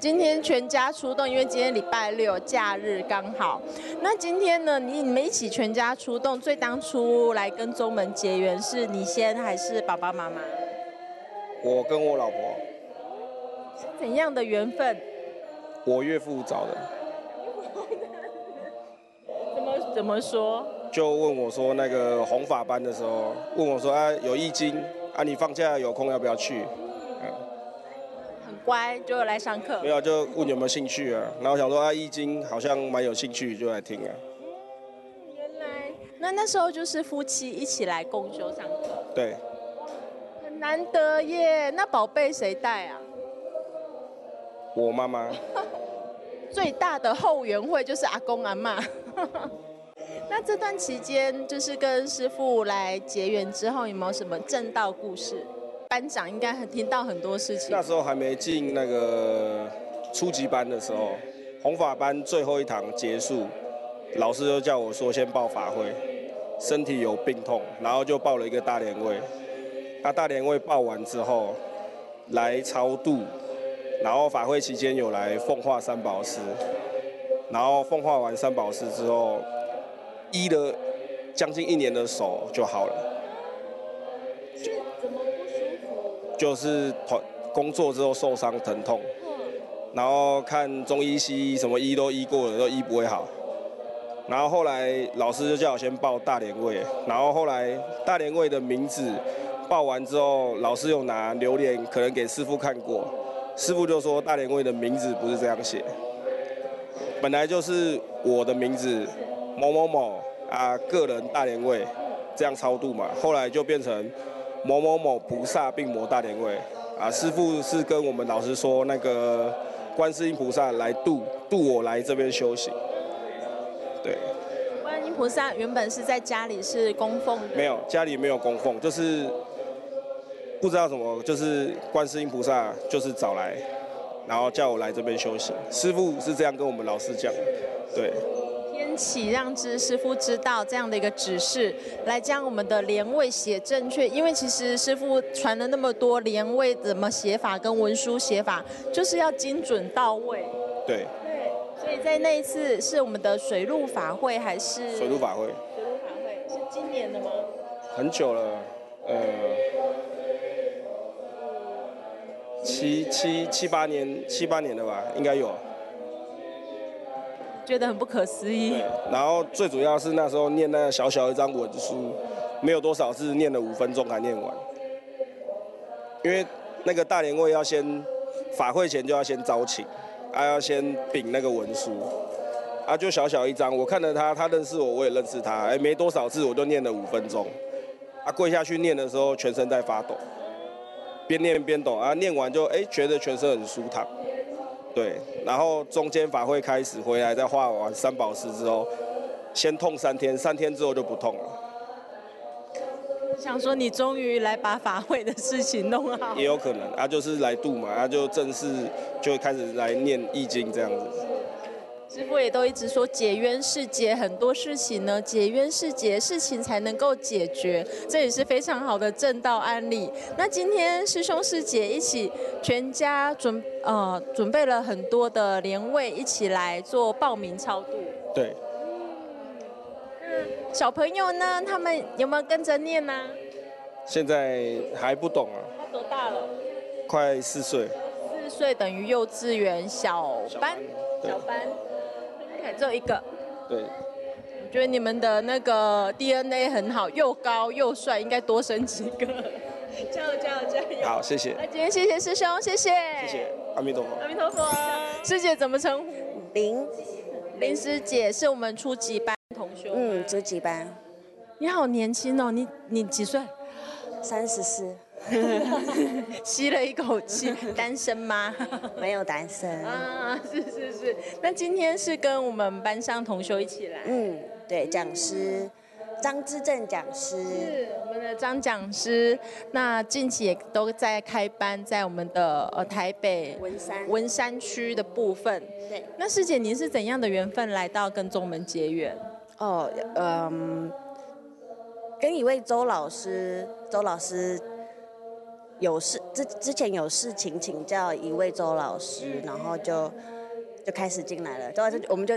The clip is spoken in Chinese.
今天全家出动，因为今天礼拜六假日刚好。那今天呢，你们一起全家出动，最当初来跟宗门结缘是你先还是爸爸妈妈？ 我跟我老婆。 是怎样的缘分？ 我岳父找的。 怎么说？ 就问我说，那个弘法班的时候，问我说啊，有易经啊，你放假有空要不要去？ 很乖，就来上课。 没有，就问有没有兴趣啊。然后想说啊，易经好像蛮有兴趣，就来听啊。 原来那时候就是夫妻一起来共修上课。 对。 很难得耶。那宝贝谁带啊？ 我妈妈。 最大的后援会就是阿公阿嬷。那这段期间，就是跟师父来结缘之后，有没有什么正道故事？班长应该听到很多事情。 那时候还没进那个初级班的时候，弘法班最后一堂结束，老师就叫我说先报法会，身体有病痛，然后就报了一个大莲位。大莲位报完之后，来超度，然后法会期间有来奉化三宝师，然后奉化完三宝师之后，医了将近1年的手就好了。 是怎么不舒服？ 就是工作之后受伤疼痛，然后看中医西医什么医都医过了，都医不会好。然后后来老师就叫我先报大莲位，然后后来大莲位的名字报完之后，老师有拿榴莲可能给师父看过，师父就说大莲位的名字不是这样写，本来就是我的名字某某某啊，个人大莲位这样超度嘛，后来就变成某某某菩萨病魔大莲位啊，师父是跟我们老师说，那个观世音菩萨来度我来这边修行。对， 观音菩萨原本是在家里是供奉的， 没有，家里没有供奉，就是不知道什么，就是观世音菩萨就是找来，然后叫我来这边修行。师父是这样跟我们老师讲，对。 天启让师父知道这样的一个指示，来将我们的莲位写正确。因为其实师父传了那么多莲位怎么写法跟文书写法，就是要精准到位。 对。 所以在那一次是我们的水陆法会还是？ 水陆法会。 水陆法会是今年的吗？ 很久了，七八年了吧，应该有。 觉得很不可思议。 然后最主要是那时候念那小小一张文书，没有多少字，念了5分钟才念完。因为那个大莲位要先法会前就要先招请，要先禀那个文书，就小小一张，我看了他认识我，我也认识他，没多少字我就念了5分钟。跪下去念的时候，全身在发抖，边念边抖，念完就觉得全身很舒坦。对，然后中间法会开始回来，再画完三宝师之后，先痛3天，3天之后就不痛了。 想说你终于来把法会的事情弄好。 也有可能，就是来度嘛，就正式就开始来念易经这样子。 师父也都一直说解冤释结，很多事情呢，解冤释结，事情才能够解决，这也是非常好的正道案例。那今天师兄师姐一起全家准备了很多的莲位，一起来做报名超度。 对。 小朋友呢，他们有没有跟着念呢？ 现在还不懂啊。 他多大了？ 快4岁。 4岁等于幼稚园小班。小班。只有1个。 对。 我觉得你们的那个 DNA 很好，又高又帅，应该多生几个。加油加油加油！ 好，谢谢。 那今天谢谢师兄，谢谢。 谢谢，阿弥陀佛。 阿弥陀佛。师姐怎么称呼？林师姐是我们初级班同学。 初级班。 你好年轻哦，你几岁 ？34。 吸了一口气，单身吗？ 没有单身是。那今天是跟我们班上同学一起来。 对，讲师张之正讲师是我们的张讲师。那近期也都在开班，在我们的台北文山区的部分。 对。 那师姐，您是怎样的缘分来到跟宗门结缘？跟一位周老师有事之前有事情请教一位周老师，然后就开始进来了，我们就